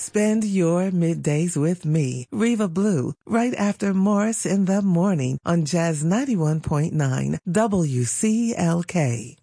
Spend your middays with me, Reva Blue, right after Morris in the Morning on Jazz 91.9 WCLK.